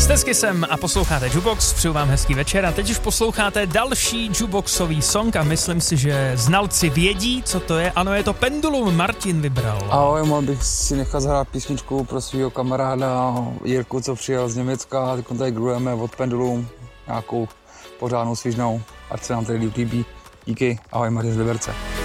Jste s Kissem a posloucháte Jukebox, přeju vám hezký večer a teď už posloucháte další jukeboxový song a myslím si, že znalci vědí, co to je. Ano, je to Pendulum, Martin vybral. Ahoj, mohl bych si nechat zahrát písničku pro svého kamaráda Jirku, co přijel z Německa, teď tady grujeme od Pendulum, nějakou pořádnou svižnou, ať se nám tady líbí. Díky, ahoj Martin z Liberce.